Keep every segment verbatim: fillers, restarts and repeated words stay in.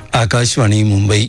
आकाशवाणी मुंबई.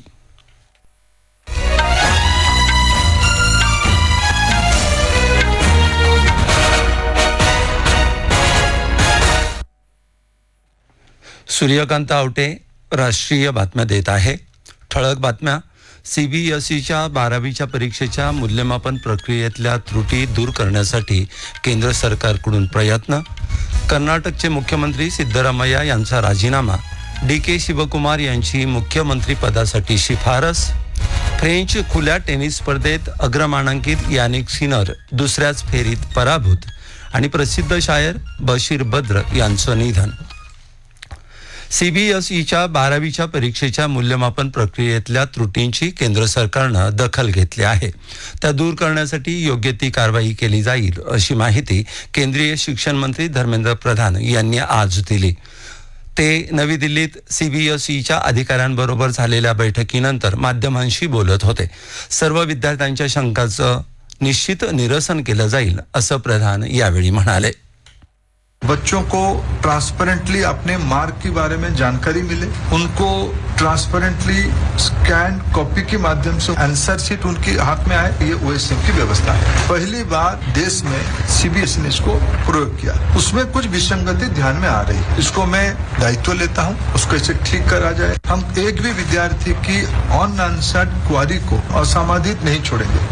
सूर्यकांत आवटे राष्ट्रीय बातम्या देत आहे. ठळक बातम्या. सीबीएसईच्या बारावीच्या परीक्षेच्या मूल्यमापन प्रक्रियेतल्या त्रुटी दूर करण्यासाठी केंद्र सरकारकडून प्रयत्न. कर्नाटकचे मुख्यमंत्री सिद्धरामय्या यांचा राजीनामा. डी के शिवकुमार यांची मुख्यमंत्री पदासाठी शिफारस. फ्रेंच खुल्या टेनिस स्पर्धेत अग्रमानांकित यानिक सिनर दुसऱ्याच फेरीत पराभूत. आणि प्रसिद्ध शायर बशीर बद्र यांचं निधन. सीबीएसईच्या बारावीच्या परीक्षेच्या मूल्यमापन प्रक्रियेतल्या त्रुटींची केंद्र सरकारनं दखल घेतली आहे. त्या दूर करण्यासाठी योग्य ती कारवाई केली जाईल अशी माहिती केंद्रीय शिक्षण मंत्री धर्मेंद्र प्रधान यांनी आज दिली. ते नवी दिल्लीत सीबीएसईच्या अधिकाऱ्यांबरोबर झालेल्या बैठकीनंतर माध्यमांशी बोलत होते. सर्व विद्यार्थ्यांच्या शंकांचं निश्चित निरसन केलं जाईल असं प्रधान यावेळी म्हणाले. बच्चों को ट्रांसपेरेंटली अपने मार्क के बारे में जानकारी मिले, उनको ट्रांसपेरेंटली स्कैन कॉपी के माध्यम से आंसर शीट उनके हाथ में आए, ये ओएसएम की व्यवस्था है. पहली बार देश में सीबीएसई ने इसको प्रयोग किया. उसमें कुछ विसंगति ध्यान में आ रही, इसको मैं दायित्व लेता हूं, उसको इसे ठीक करा जाए. हम एक भी विद्यार्थी की अनआंसर्ड क्वारी को असमाधित नहीं छोड़ेंगे.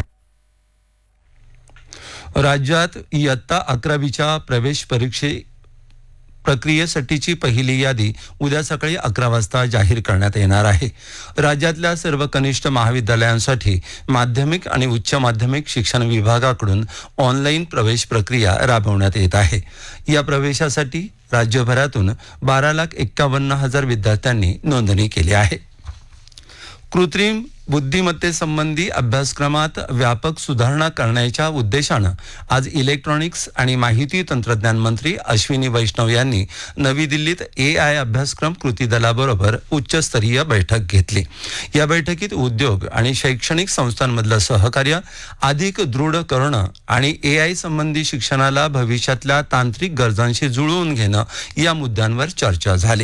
राज्यात इयत्ता अकरावीच्या प्रवेश परीक्षे प्रक्रियेसाठीची पहिली यादी उद्या सकाळी अकरा वाजता जाहीर करण्यात येणार आहे. राज्यातल्या सर्व कनिष्ठ महाविद्यालयांसाठी माध्यमिक आणि उच्च माध्यमिक शिक्षण विभागाकडून ऑनलाईन प्रवेश प्रक्रिया राबवण्यात येत आहे. या प्रवेशासाठी राज्यभरातून बारा लाख एक्कावन्न हजार विद्यार्थ्यांनी नोंदणी केली आहे. कृत्रिम बुद्धिमत्तेसंबंधी अभ्यासक्रमात व्यापक सुधारणा करण्याच्या उद्देशानं आज इलेक्ट्रॉनिक्स आणि माहिती तंत्रज्ञान मंत्री अश्विनी वैष्णव यांनी नवी दिल्लीत ए आय अभ्यासक्रम कृती दलाबरोबर उच्चस्तरीय बैठक घेतली. या बैठकीत उद्योग आणि शैक्षणिक संस्थांमधलं सहकार्य अधिक दृढ करणं आणि ए आय संबंधी शिक्षणाला भविष्यातल्या तांत्रिक गरजांशी जुळवून घेणं या मुद्द्यांवर चर्चा झाली.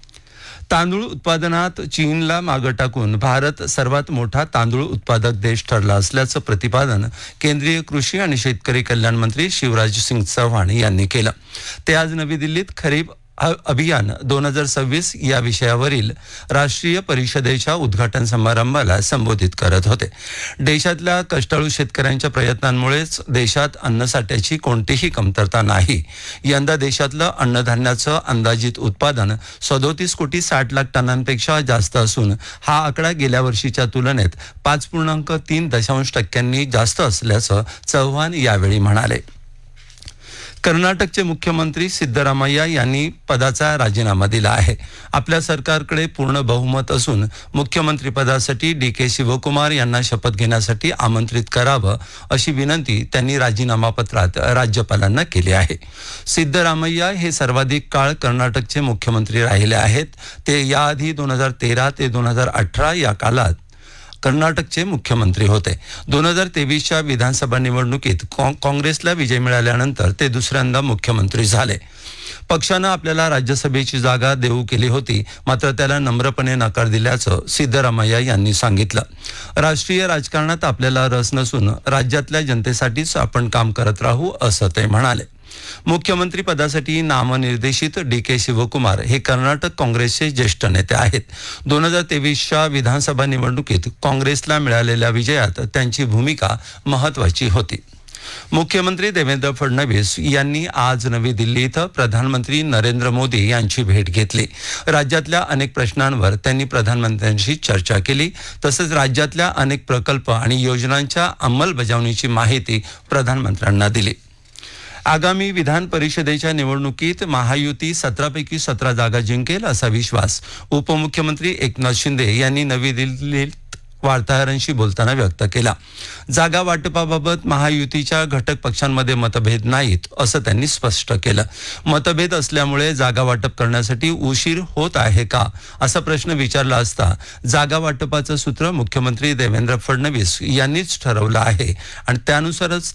तांदूळ उत्पादनात चीनला मागं टाकून भारत सर्वात मोठा तांदूळ उत्पादक देश ठरला असल्याचं प्रतिपादन केंद्रीय कृषी आणि शेतकरी कल्याण मंत्री शिवराज सिंग चौहान यांनी केलं. ते आज नवी दिल्लीत खरीप अभियान दोन हजार सव्वीस या विषयावरील राष्ट्रीय परिषदेच्या उद्घाटन समारंभाला संबोधित करत होते. देशातल्या कष्टाळू शेतकऱ्यांच्या प्रयत्नांमुळेच देशात अन्नसाठ्याची कोणतीही कमतरता नाही. यंदा देशातलं अन्नधान्याचं अंदाजित उत्पादन सदोतीस कोटी साठ लाख टनांपेक्षा जास्त असून हा आकडा गेल्या वर्षीच्या तुलनेत पाच पूर्णांक तीन दशांश टक्क्यांनी जास्त असल्याचं चौहान यावेळी म्हणाले. कर्नाटकचे मुख्यमंत्री सिद्धरामय्या यांनी पदाचा राजीनामा दिला आहे. आपल्या सरकारकडे पूर्ण बहुमत असून मुख्यमंत्री पदासाठी डी के शिवकुमार यांना शपथ घेण्यासाठी आमंत्रित करावं अशी विनंती त्यांनी राजीनामा पत्रात राज्यपालांना केली आहे. सिद्धरामय्या हे सर्वाधिक काळ कर्नाटकचे मुख्यमंत्री राहिले आहेत. ते याआधी दोन हजार तेरा ते दोन हजार अठरा या काळात कर्नाटकचे मुख्यमंत्री होते. दोन हजार तेवीसच्या विधानसभा निवडणुकीत काँग्रेसला विजय मिळाल्यानंतर ते दुसऱ्यांदा मुख्यमंत्री झाले. पक्षानं आपल्याला राज्यसभेची जागा देऊ केली होती, मात्र त्याला नम्रपणे नकार दिल्याचं सिद्धरामय्या यांनी सांगितलं. राष्ट्रीय राजकारणात आपल्याला रस नसून राज्यातल्या जनतेसाठीच आपण काम करत राहू असं ते म्हणाले. मुख्यमंत्री पदासाठी नामनिर्देशित डी के शिवकुमार हे कर्नाटक काँग्रेसचे ज्येष्ठ नेते आहेत. दोन हजार तेवीसच्या विधानसभा निवडणुकीत काँग्रेसला मिळालेल्या विजयात त्यांची भूमिका महत्वाची होती. मुख्यमंत्री देवेंद्र फडणवीस यांनी आज नवी दिल्ली इथं प्रधानमंत्री नरेंद्र मोदी यांची भेट घेतली. राज्यातल्या अनेक प्रश्नांवर त्यांनी प्रधानमंत्र्यांशी चर्चा केली. तसंच राज्यातल्या अनेक प्रकल्प आणि योजनांच्या अंमलबजावणीची माहिती प्रधानमंत्र्यांना दिली. आगामी विधान परिषदेच्या निवडणुकीत महायुती सतरापैकी सतरा जागा जिंकेल असा विश्वास उपमुख्यमंत्री एकनाथ शिंदे यांनी नवी दिल्लीत वार्ताहरांशी बोलताना व्यक्त केला. जागा वाटपाबाबत महायुतीच्या घटक पक्षांमध्ये मतभेद नाहीत असं त्यांनी स्पष्ट केलं. मतभेद असल्यामुळे जागा वाटप करण्यासाठी उशीर होत आहे का असा प्रश्न विचारला असता जागा वाटपाचं सूत्र मुख्यमंत्री देवेंद्र फडणवीस यांनीच ठरवलं आहे आणि त्यानुसारच